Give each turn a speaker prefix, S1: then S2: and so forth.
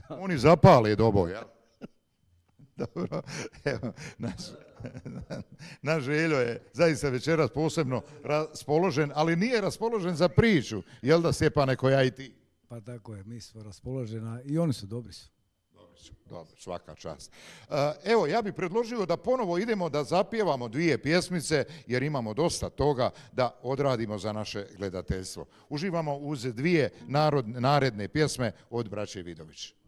S1: Oni zapale dobo, jel? Dobro, evo, naš Željo je zaista večeras posebno raspoložen, ali nije raspoložen za priču, jel da Stjepane, koja i ti?
S2: Pa tako je, mi smo raspoloženi i oni su dobri su.
S1: Dobro, svaka čast. Evo, ja bih predložio da ponovo idemo da zapjevamo 2 pjesmice, jer imamo dosta toga da odradimo za naše gledateljstvo. Uživamo uz 2 naredne pjesme od braće Vidović.